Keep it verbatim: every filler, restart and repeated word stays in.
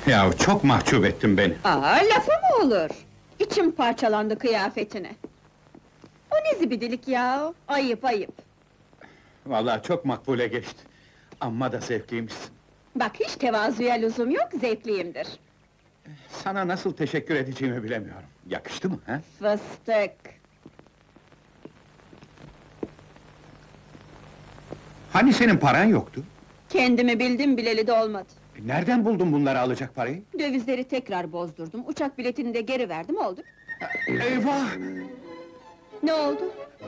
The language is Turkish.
Ya çok mahcup ettin beni. Aa, lafı mı olur? İçim parçalandı kıyafetine. O ne zibidilik ya? Ayıp ayıp. Vallahi çok makbule geçti. Amma da zevkliymişsin. Bak hiç tevazuya lüzum yok, zevkliyimdir. Sana nasıl teşekkür edeceğimi bilemiyorum. Yakıştı mı, ha? Fıstık! Hani senin paran yoktu? Kendimi bildim bileli de olmadı. E, Nereden buldun bunları alacak parayı? Dövizleri tekrar bozdurdum, uçak biletini de geri verdim, oldu. Eyvah! Ne oldu?